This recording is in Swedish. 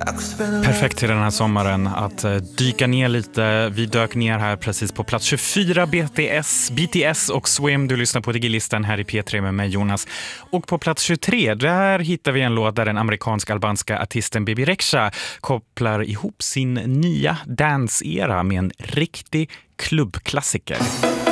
Perfekt till den här sommaren att dyka ner lite. Vi dök ner här precis på plats 24, BTS och Swim. Du lyssnar på Digilistan här i P3 med mig, Jonas. Och på plats 23, där hittar vi en låt där den amerikansk-albanska artisten Bebe Rexha kopplar ihop sin nya dance-era med en riktig klubbklassiker.